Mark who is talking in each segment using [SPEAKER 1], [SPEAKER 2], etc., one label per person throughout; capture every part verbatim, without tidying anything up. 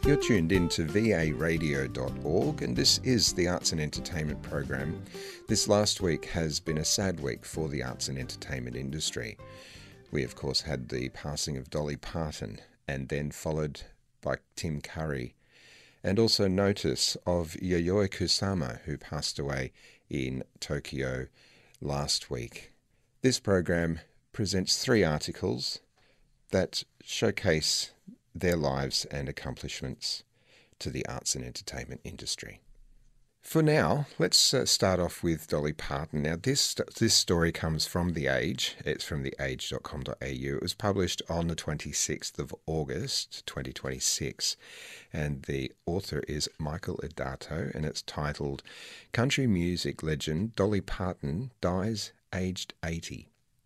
[SPEAKER 1] You're tuned in to v a radio dot org, and this is the Arts and Entertainment program. This last week has been a sad week for the arts and entertainment industry. We, of course, had the passing of Dolly Parton, and then followed by Tim Curry, and also notice of Yayoi Kusama, who passed away in Tokyo last week. This program presents three articles that showcase their lives and accomplishments to the arts and entertainment industry. For now, let's uh, start off with Dolly Parton. Now, this this story comes from The Age. It's from the age dot com dot a u. It was published on the twenty-sixth of August, twenty twenty-six, and the author is Michael Edato, and it's titled Country Music Legend Dolly Parton Dies Aged eighty.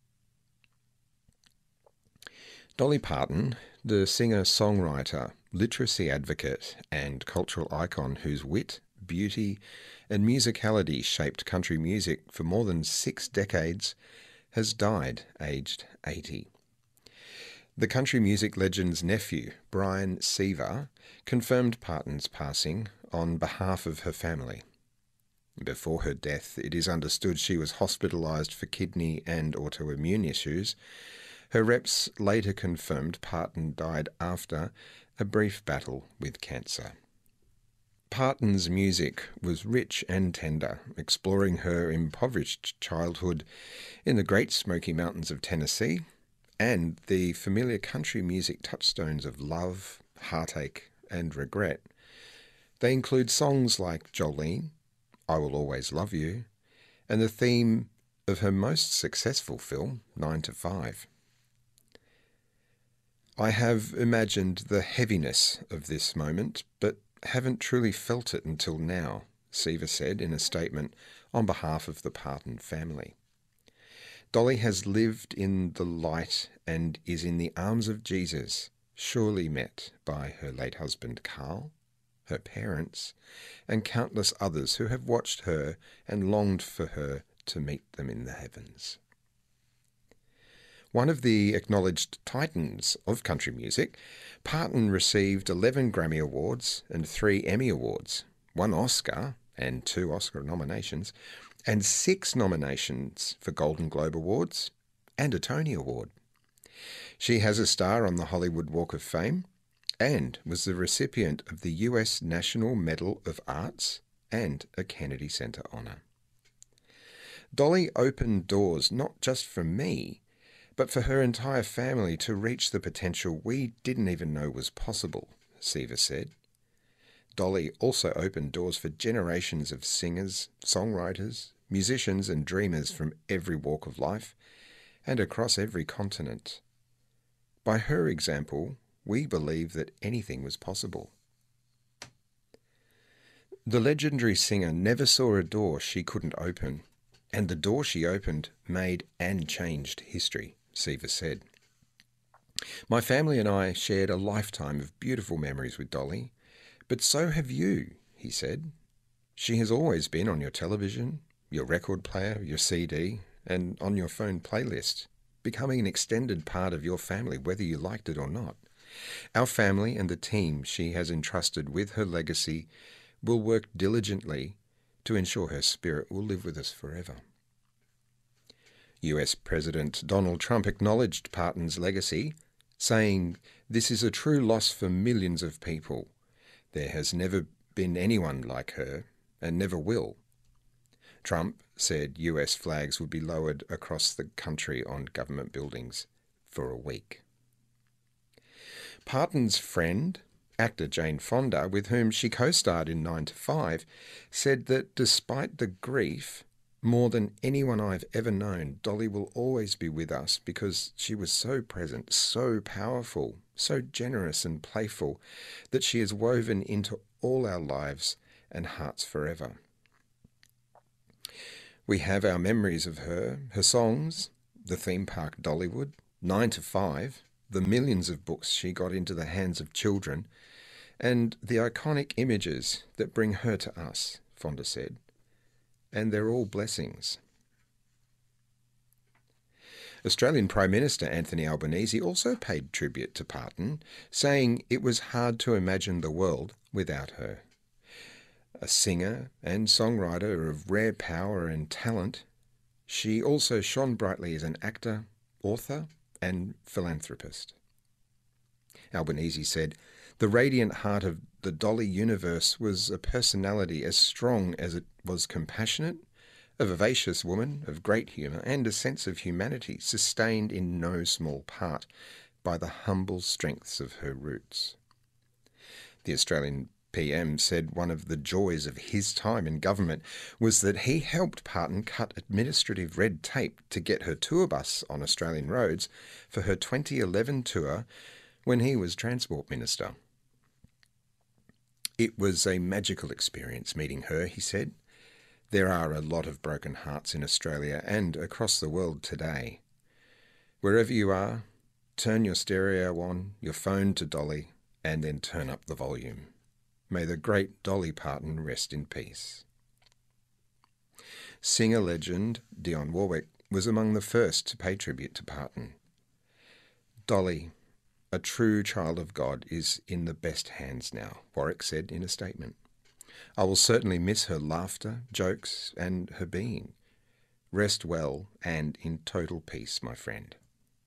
[SPEAKER 1] Dolly Parton, the singer-songwriter, literacy advocate and cultural icon whose wit, beauty and musicality shaped country music for more than six decades, has died aged eighty. The country music legend's nephew, Brian Seaver, confirmed Parton's passing on behalf of her family. Before her death, it is understood she was hospitalised for kidney and autoimmune issues. Her reps later confirmed Parton died after a brief battle with cancer. Parton's music was rich and tender, exploring her impoverished childhood in the Great Smoky Mountains of Tennessee and the familiar country music touchstones of love, heartache, and regret. They include songs like Jolene, I Will Always Love You, and the theme of her most successful film, Nine to Five. I have imagined the heaviness of this moment, but haven't truly felt it until now, Seaver said in a statement on behalf of the Parton family. Dolly has lived in the light and is in the arms of Jesus, surely met by her late husband Carl, her parents, and countless others who have watched her and longed for her to meet them in the heavens. One of the acknowledged titans of country music, Parton received eleven Grammy Awards and three Emmy Awards, one Oscar and two Oscar nominations, and six nominations for Golden Globe Awards and a Tony Award. She has a star on the Hollywood Walk of Fame and was the recipient of the U S National Medal of Arts and a Kennedy Center honor. Dolly opened doors not just for me, but for her entire family to reach the potential we didn't even know was possible, Seaver said. Dolly also opened doors for generations of singers, songwriters, musicians and dreamers from every walk of life and across every continent. By her example, we believe that anything was possible. The legendary singer never saw a door she couldn't open, and the door she opened made and changed history, Seaver said. My family and I shared a lifetime of beautiful memories with Dolly, but so have you, he said. She has always been on your television, your record player, your C D, and on your phone playlist, becoming an extended part of your family, whether you liked it or not. Our family and the team she has entrusted with her legacy will work diligently to ensure her spirit will live with us forever. U S President Donald Trump acknowledged Parton's legacy, saying, "This is a true loss for millions of people. There has never been anyone like her, and never will." Trump said U S flags would be lowered across the country on government buildings for a week. Parton's friend, actor Jane Fonda, with whom she co-starred in Nine to Five, said that despite the grief, more than anyone I've ever known, Dolly will always be with us because she was so present, so powerful, so generous and playful that she is woven into all our lives and hearts forever. We have our memories of her, her songs, the theme park Dollywood, Nine to Five, the millions of books she got into the hands of children, and the iconic images that bring her to us, Fonda said. And they're all blessings. Australian Prime Minister Anthony Albanese also paid tribute to Parton, saying it was hard to imagine the world without her. A singer and songwriter of rare power and talent, she also shone brightly as an actor, author, and philanthropist. Albanese said, "The radiant heart of the Dolly universe was a personality as strong as it was compassionate, a vivacious woman of great humour and a sense of humanity sustained in no small part by the humble strengths of her roots." The Australian P M said one of the joys of his time in government was that he helped Parton cut administrative red tape to get her tour bus on Australian roads for her twenty eleven tour when he was Transport Minister. "It was a magical experience meeting her," he said. "There are a lot of broken hearts in Australia and across the world today. Wherever you are, turn your stereo on, your phone to Dolly, and then turn up the volume. May the great Dolly Parton rest in peace." Singer legend Dionne Warwick was among the first to pay tribute to Parton. "Dolly, a true child of God, is in the best hands now," Warwick said in a statement. "I will certainly miss her laughter, jokes, and her being. Rest well and in total peace, my friend."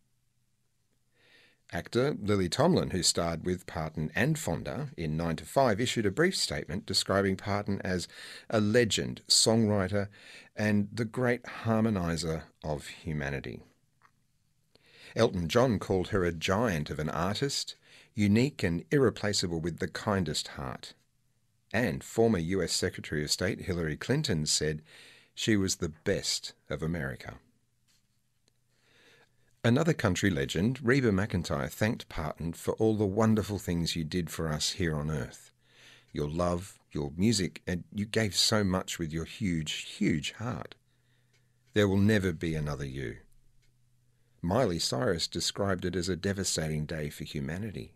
[SPEAKER 1] Actor Lily Tomlin, who starred with Parton and Fonda in nine to five, issued a brief statement describing Parton as a legend, songwriter, and the great harmoniser of humanity. Elton John called her a giant of an artist, unique and irreplaceable with the kindest heart. And former U S Secretary of State Hillary Clinton said she was the best of America. Another country legend, Reba McEntire, thanked Parton for all the wonderful things you did for us here on earth. Your love, your music, and you gave so much with your huge, huge heart. There will never be another you. Miley Cyrus described it as a devastating day for humanity.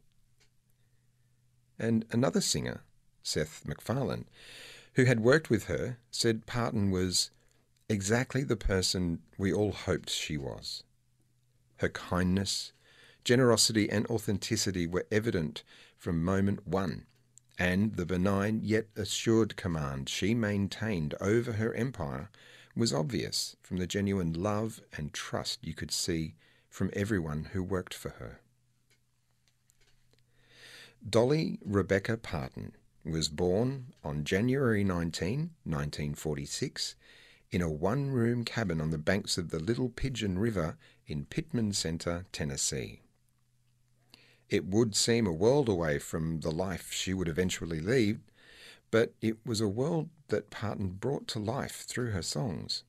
[SPEAKER 1] And another singer, Seth MacFarlane, who had worked with her, said Parton was exactly the person we all hoped she was. Her kindness, generosity and authenticity were evident from moment one, and the benign yet assured command she maintained over her empire was obvious from the genuine love and trust you could see from everyone who worked for her. Dolly Rebecca Parton was born on January nineteenth, nineteen forty-six, in a one-room cabin on the banks of the Little Pigeon River in Pittman Center, Tennessee. It would seem a world away from the life she would eventually lead, but it was a world that Parton brought to life through her songs.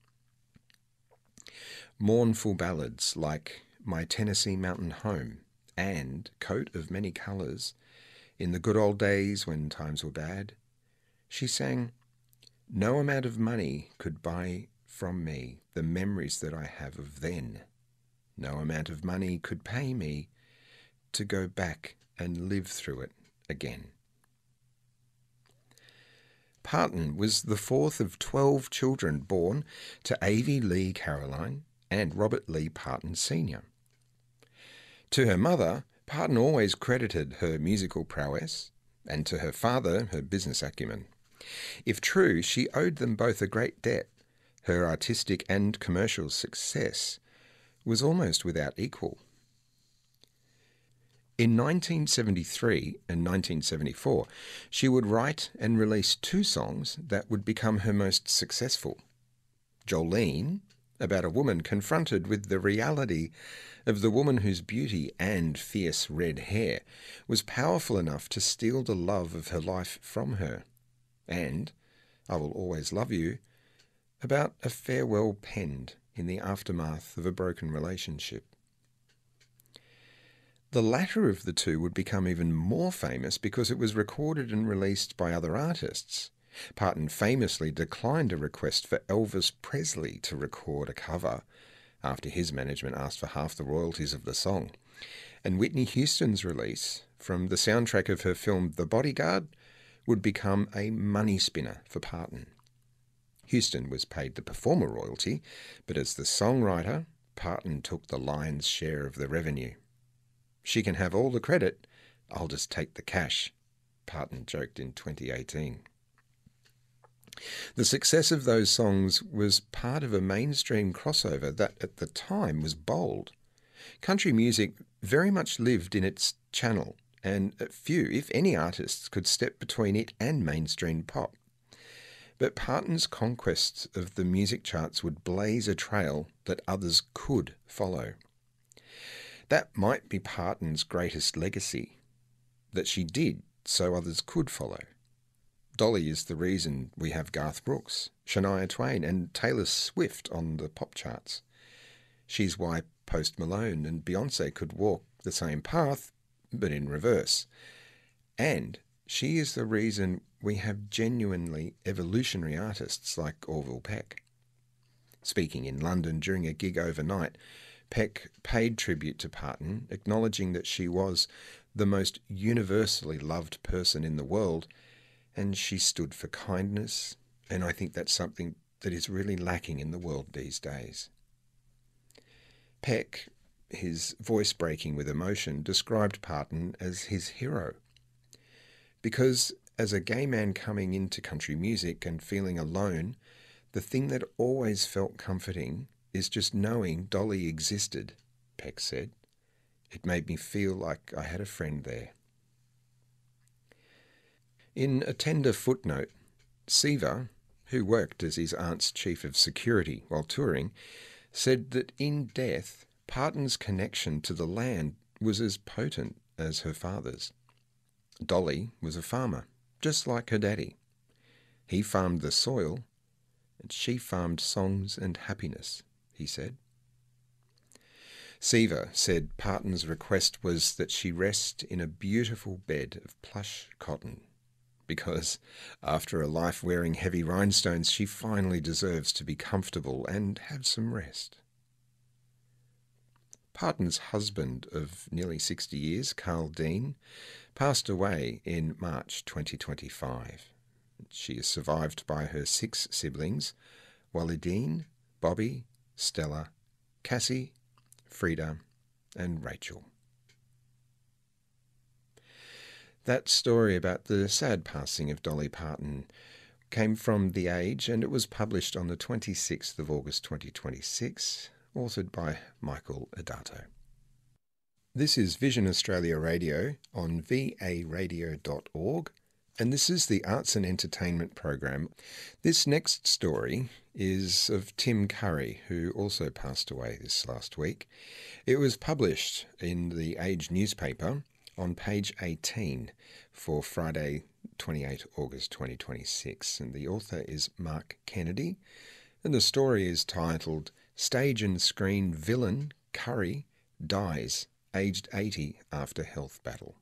[SPEAKER 1] Mournful ballads like My Tennessee Mountain Home and Coat of Many Colors, In the Good Old Days When Times Were Bad, she sang, "No amount of money could buy from me the memories that I have of then. No amount of money could pay me to go back and live through it again." Parton was the fourth of twelve children born to Avie Lee Caroline and Robert Lee Parton Senior To her mother, Parton always credited her musical prowess, and to her father, her business acumen. If true, she owed them both a great debt. Her artistic and commercial success was almost without equal. In nineteen seventy-three and nineteen seventy-four, she would write and release two songs that would become her most successful. Jolene, about a woman confronted with the reality of the woman whose beauty and fierce red hair was powerful enough to steal the love of her life from her. And I Will Always Love You, about a farewell penned in the aftermath of a broken relationship. The latter of the two would become even more famous because it was recorded and released by other artists. Parton famously declined a request for Elvis Presley to record a cover after his management asked for half the royalties of the song. And Whitney Houston's release from the soundtrack of her film The Bodyguard would become a money spinner for Parton. Houston was paid the performer royalty, but as the songwriter, Parton took the lion's share of the revenue. "She can have all the credit. I'll just take the cash," Parton joked in twenty eighteen. The success of those songs was part of a mainstream crossover that at the time was bold. Country music very much lived in its channel, and few, if any, artists could step between it and mainstream pop. But Parton's conquest of the music charts would blaze a trail that others could follow. That might be Parton's greatest legacy, that she did so others could follow. Dolly is the reason we have Garth Brooks, Shania Twain and Taylor Swift on the pop charts. She's why Post Malone and Beyoncé could walk the same path, but in reverse. And she is the reason we have genuinely evolutionary artists like Orville Peck. Speaking in London during a gig overnight, Peck paid tribute to Parton, acknowledging that she was the most universally loved person in the world, and she stood for kindness, and I think that's something that is really lacking in the world these days. Peck, his voice breaking with emotion, described Parton as his hero. Because as a gay man coming into country music and feeling alone, the thing that always felt comforting is just knowing Dolly existed, Peck said. It made me feel like I had a friend there. In a tender footnote, Seaver, who worked as his aunt's chief of security while touring, said that in death, Parton's connection to the land was as potent as her father's. Dolly was a farmer, just like her daddy. He farmed the soil, and she farmed songs and happiness, he said. Seaver said Parton's request was that she rest in a beautiful bed of plush cotton, because after a life wearing heavy rhinestones, she finally deserves to be comfortable and have some rest. Parton's husband of nearly sixty years, Carl Dean, passed away in March twenty twenty-five. She is survived by her six siblings, Wally Dean, Bobby, Stella, Cassie, Frida, and Rachel. That story about the sad passing of Dolly Parton came from The Age, and it was published on the twenty-sixth of August twenty twenty-six, authored by Michael Adato. This is Vision Australia Radio on v a radio dot org, and this is the Arts and Entertainment program. This next story is of Tim Curry, who also passed away this last week. It was published in the Age newspaper on page eighteen for Friday, the twenty-eighth of August twenty twenty-six, and the author is Mark Kennedy, and the story is titled Stage and Screen Villain Curry Dies, Aged eighty After Health Battle.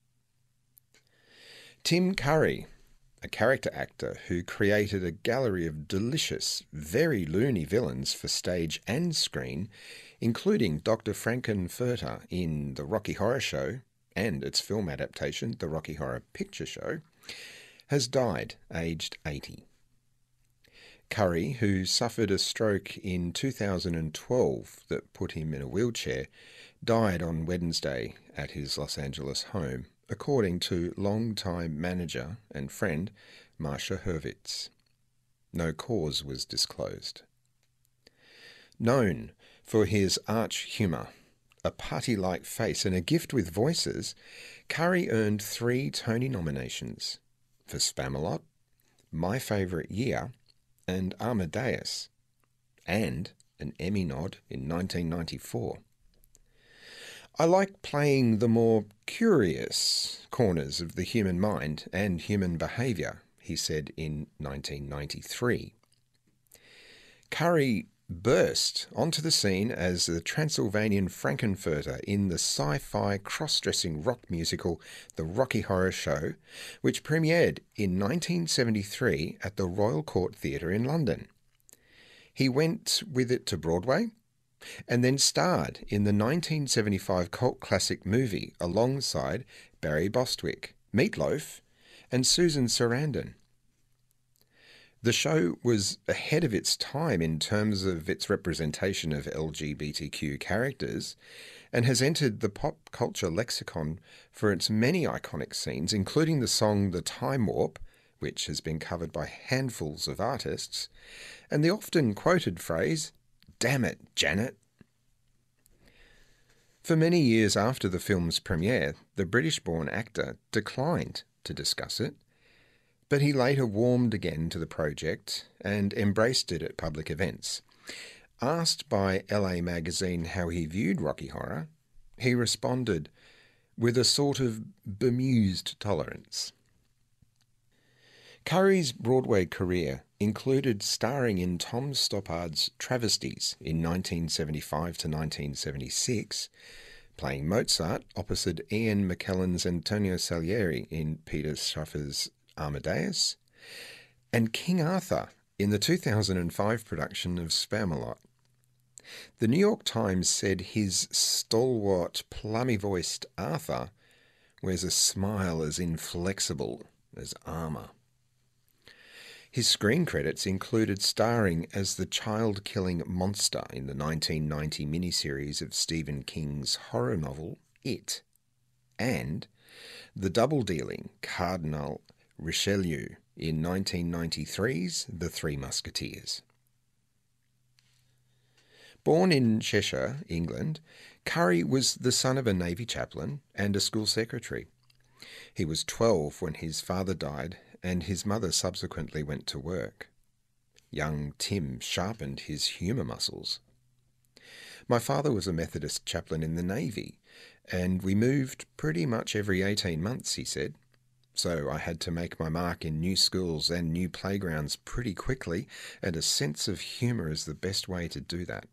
[SPEAKER 1] Tim Curry, a character actor who created a gallery of delicious, very loony villains for stage and screen, including Doctor Frankenfurter in The Rocky Horror Show and its film adaptation, The Rocky Horror Picture Show, has died aged eighty. Curry, who suffered a stroke in two thousand twelve that put him in a wheelchair, died on Wednesday at his Los Angeles home, according to long-time manager and friend Marsha Hurwitz. No cause was disclosed. Known for his arch humour, a party-like face and a gift with voices, Curry earned three Tony nominations for Spamalot, My Favourite Year, and Amadeus, and an Emmy nod in nineteen ninety-four. I like playing the more curious corners of the human mind and human behaviour, he said in nineteen ninety-three. Curry burst onto the scene as the Transylvanian Frankenfurter in the sci-fi cross-dressing rock musical The Rocky Horror Show, which premiered in nineteen seventy-three at the Royal Court Theatre in London. He went with it to Broadway and then starred in the nineteen seventy-five cult classic movie alongside Barry Bostwick, Meatloaf, and Susan Sarandon. The show was ahead of its time in terms of its representation of L G B T Q characters and has entered the pop culture lexicon for its many iconic scenes, including the song The Time Warp, which has been covered by handfuls of artists, and the often quoted phrase, "Damn it, Janet." For many years after the film's premiere, the British-born actor declined to discuss it, but he later warmed again to the project and embraced it at public events. Asked by L A Magazine how he viewed Rocky Horror, he responded with a sort of bemused tolerance. Curry's Broadway career included starring in Tom Stoppard's Travesties in nineteen seventy-five to nineteen seventy-six, playing Mozart opposite Ian McKellen's Antonio Salieri in Peter Shaffer's Amadeus, and King Arthur in the two thousand five production of Spamalot. The New York Times said his stalwart, plummy-voiced Arthur wears a smile as inflexible as armour. His screen credits included starring as the child-killing monster in the nineteen ninety miniseries of Stephen King's horror novel It, and the double-dealing Cardinal Richelieu in nineteen ninety-three's The Three Musketeers. Born in Cheshire, England, Curry was the son of a Navy chaplain and a school secretary. He was twelve when his father died, and his mother subsequently went to work. Young Tim sharpened his humour muscles. My father was a Methodist chaplain in the Navy, and we moved pretty much every eighteen months, he said. So I had to make my mark in new schools and new playgrounds pretty quickly, and a sense of humour is the best way to do that.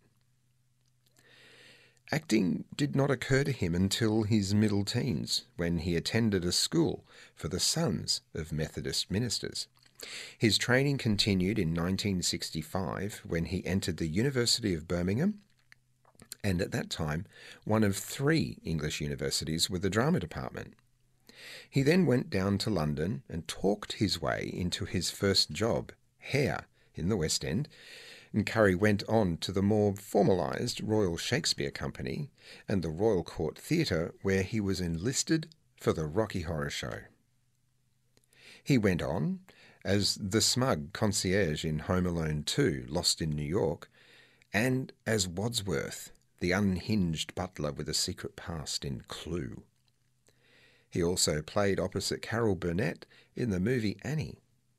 [SPEAKER 1] Acting did not occur to him until his middle teens, when he attended a school for the sons of Methodist ministers. His training continued in nineteen sixty-five when he entered the University of Birmingham, and at that time one of three English universities with a drama department. He then went down to London and talked his way into his first job, Hare, in the West End, and Curry went on to the more formalised Royal Shakespeare Company and the Royal Court Theatre, where he was enlisted for the Rocky Horror Show. He went on as the smug concierge in Home Alone two, Lost in New York, and as Wadsworth, the unhinged butler with a secret past in Clue. He also played opposite Carol Burnett in the movie Annie.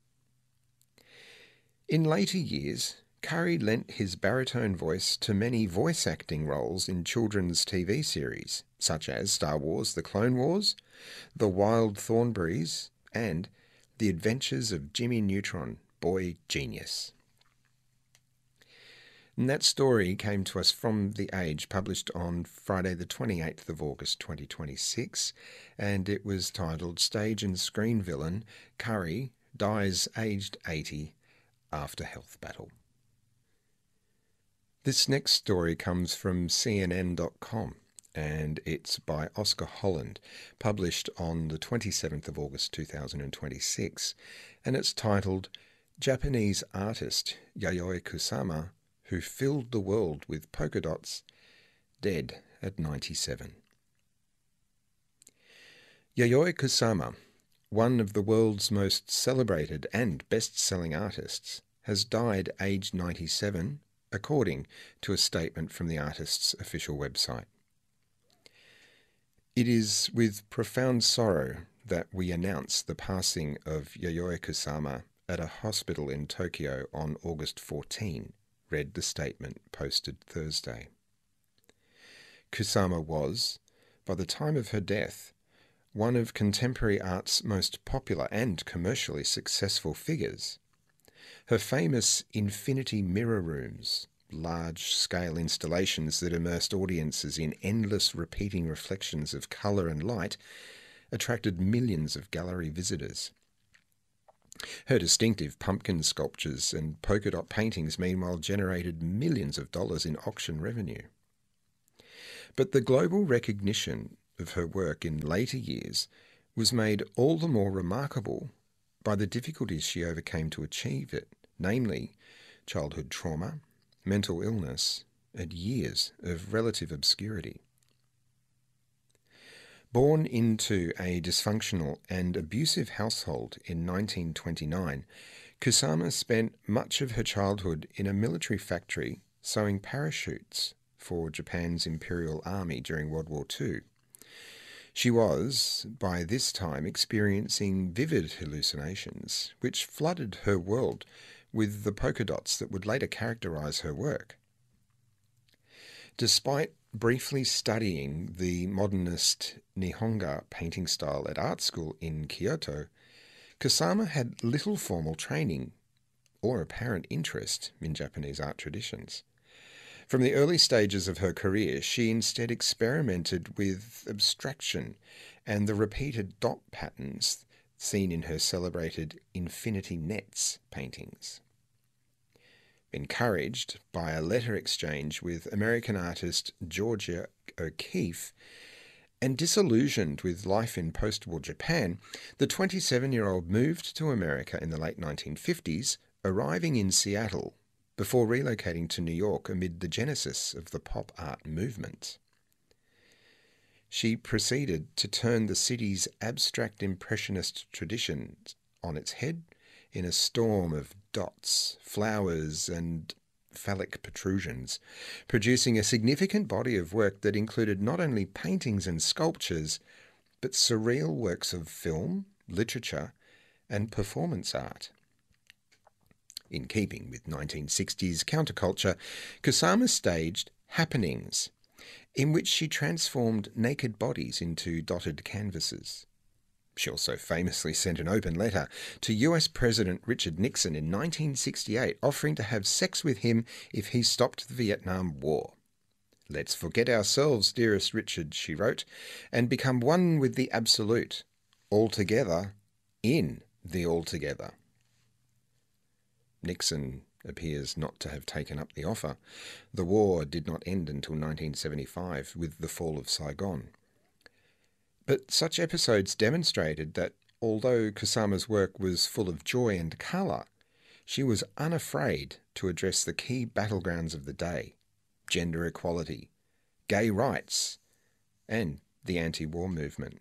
[SPEAKER 1] In later years, Curry lent his baritone voice to many voice acting roles in children's T V series, such as Star Wars: The Clone Wars, The Wild Thornberrys, and The Adventures of Jimmy Neutron, Boy Genius. And that story came to us from The Age, published on Friday the twenty-eighth of August twenty twenty-six, and it was titled Stage and Screen Villain, Curry Dies Aged eighty After Health Battle. This next story comes from C N N dot com, and it's by Oscar Holland, published on the twenty-seventh of August two thousand twenty-six, and it's titled Japanese Artist Yayoi Kusama, who filled the world with polka dots, dead at ninety-seven. Yayoi Kusama, one of the world's most celebrated and best-selling artists, has died aged ninety-seven, according to a statement from the artist's official website. It is with profound sorrow that we announce the passing of Yayoi Kusama at a hospital in Tokyo on August fourteenth, read the statement posted Thursday. Kusama was, by the time of her death, one of contemporary art's most popular and commercially successful figures. Her famous infinity mirror rooms, large-scale installations that immersed audiences in endless repeating reflections of colour and light, attracted millions of gallery visitors. Her distinctive pumpkin sculptures and polka dot paintings, meanwhile, generated millions of dollars in auction revenue. But the global recognition of her work in later years was made all the more remarkable by the difficulties she overcame to achieve it, namely childhood trauma, mental illness, and years of relative obscurity. Born into a dysfunctional and abusive household in nineteen twenty-nine, Kusama spent much of her childhood in a military factory sewing parachutes for Japan's Imperial Army during World War Two. She was, by this time, experiencing vivid hallucinations, which flooded her world with the polka dots that would later characterize her work. Despite briefly studying the modernist Nihonga painting style at art school in Kyoto, Kusama had little formal training or apparent interest in Japanese art traditions. From the early stages of her career, she instead experimented with abstraction and the repeated dot patterns seen in her celebrated Infinity Nets paintings. Encouraged by a letter exchange with American artist Georgia O'Keeffe, and disillusioned with life in post-war Japan, the twenty-seven-year-old moved to America in the late nineteen fifties, arriving in Seattle before relocating to New York amid the genesis of the pop art movement. She proceeded to turn the city's abstract impressionist traditions on its head in a storm of dots, flowers, and phallic protrusions, producing a significant body of work that included not only paintings and sculptures, but surreal works of film, literature, and performance art. In keeping with nineteen sixties counterculture, Kusama staged happenings, in which she transformed naked bodies into dotted canvases. She also famously sent an open letter to U S President Richard Nixon in nineteen sixty-eight, offering to have sex with him if he stopped the Vietnam War. "Let's forget ourselves, dearest Richard," she wrote, "and become one with the absolute, altogether in the altogether." Nixon appears not to have taken up the offer. The war did not end until nineteen seventy-five with the fall of Saigon. But such episodes demonstrated that although Kusama's work was full of joy and colour, she was unafraid to address the key battlegrounds of the day: gender equality, gay rights, and the anti-war movement.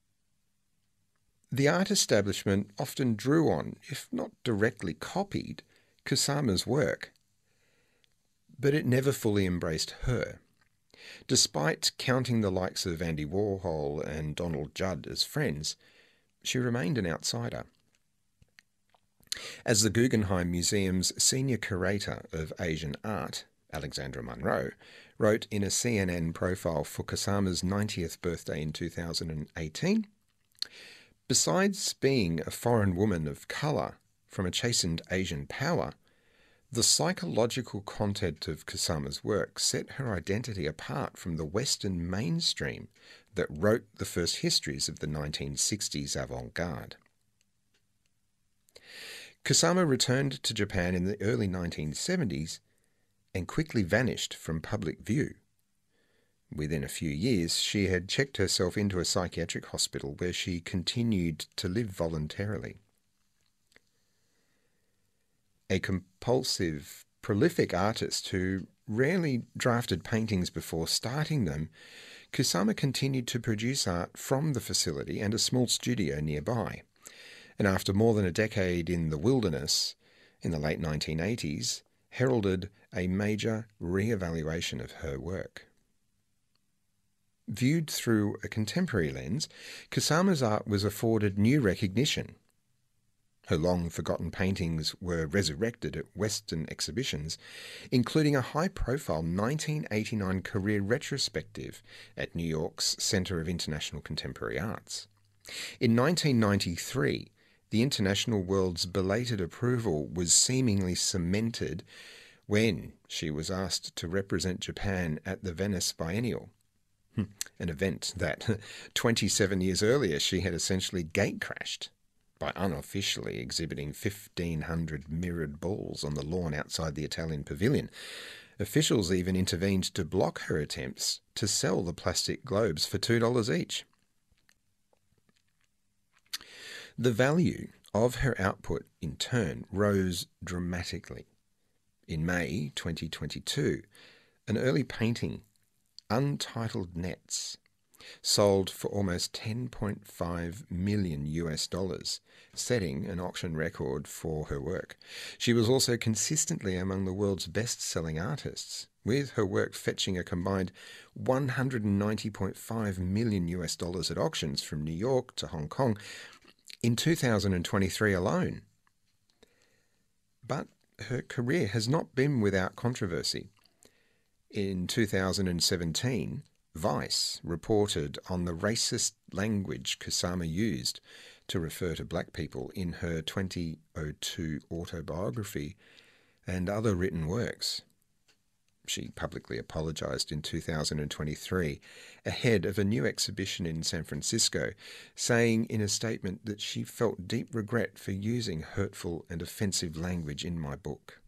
[SPEAKER 1] The art establishment often drew on, if not directly copied, Kusama's work, but it never fully embraced her. Despite counting the likes of Andy Warhol and Donald Judd as friends, she remained an outsider. As the Guggenheim Museum's senior curator of Asian art, Alexandra Munro, wrote in a C N N profile for Kusama's ninetieth birthday in two thousand eighteen, "Besides being a foreign woman of colour from a chastened Asian power, the psychological content of Kusama's work set her identity apart from the Western mainstream that wrote the first histories of the nineteen sixties avant-garde." Kusama returned to Japan in the early nineteen seventies and quickly vanished from public view. Within a few years, she had checked herself into a psychiatric hospital where she continued to live voluntarily. A compulsive, prolific artist who rarely drafted paintings before starting them, Kusama continued to produce art from the facility and a small studio nearby. And after more than a decade in the wilderness, in the late nineteen eighties, heralded a major re-evaluation of her work. Viewed through a contemporary lens, Kusama's art was afforded new recognition. Her long-forgotten paintings were resurrected at Western exhibitions, including a high-profile nineteen eighty-nine career retrospective at New York's Center of International Contemporary Arts. In nineteen ninety-three, the international world's belated approval was seemingly cemented when she was asked to represent Japan at the Venice Biennial, an event that twenty-seven years earlier she had essentially gatecrashed by unofficially exhibiting fifteen hundred mirrored balls on the lawn outside the Italian pavilion. Officials even intervened to block her attempts to sell the plastic globes for two dollars each. The value of her output, in turn, rose dramatically. In May twenty twenty-two, an early painting, Untitled Nets, sold for almost ten point five million U S dollars, setting an auction record for her work. She was also consistently among the world's best-selling artists, with her work fetching a combined one hundred ninety point five million U S dollars at auctions from New York to Hong Kong in two thousand twenty-three alone. But her career has not been without controversy. In two thousand seventeen, Vice reported on the racist language Kusama used to refer to black people in her twenty oh two autobiography and other written works. She publicly apologised in two thousand twenty-three ahead of a new exhibition in San Francisco, saying in a statement that she felt deep regret for using hurtful and offensive language in my book.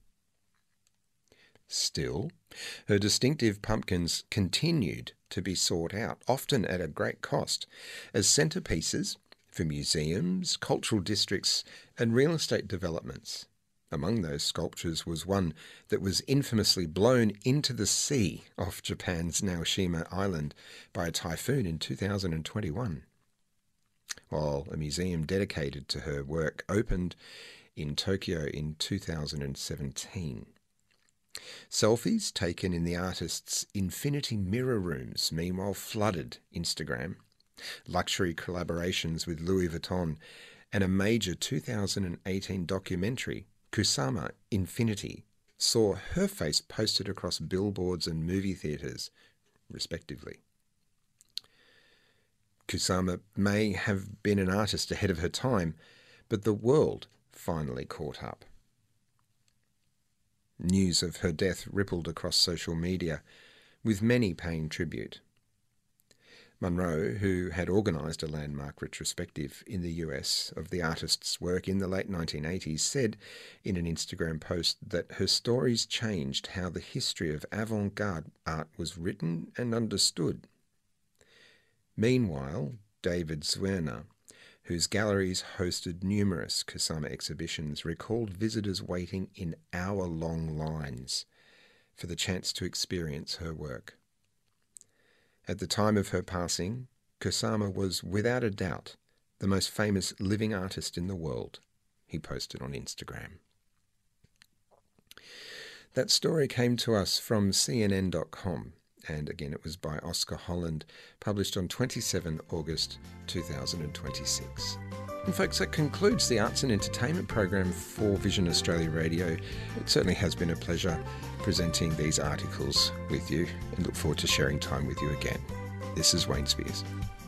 [SPEAKER 1] Still, her distinctive pumpkins continued to be sought out, often at a great cost, as centrepieces for museums, cultural districts and real estate developments. Among those sculptures was one that was infamously blown into the sea off Japan's Naoshima Island by a typhoon in two thousand twenty-one, while a museum dedicated to her work opened in Tokyo in two thousand seventeen. Selfies taken in the artist's infinity mirror rooms meanwhile flooded Instagram. Luxury collaborations with Louis Vuitton and a major two thousand eighteen documentary, Kusama Infinity, saw her face posted across billboards and movie theatres, respectively. Kusama may have been an artist ahead of her time, but the world finally caught up. News of her death rippled across social media, with many paying tribute. Munro, who had organised a landmark retrospective in the U S of the artist's work in the late nineteen eighties, said in an Instagram post that her stories changed how the history of avant-garde art was written and understood. Meanwhile, David Zwirner, whose galleries hosted numerous Kusama exhibitions, recalled visitors waiting in hour-long lines for the chance to experience her work. At the time of her passing, Kusama was without a doubt the most famous living artist in the world, he posted on Instagram. That story came to us from C N N dot com, and again it was by Oscar Holland, published on the twenty-seventh of August two thousand twenty-six. And folks, that concludes the Arts and Entertainment program for Vision Australia Radio. It certainly has been a pleasure presenting these articles with you, and look forward to sharing time with you again. This is Wayne Spears.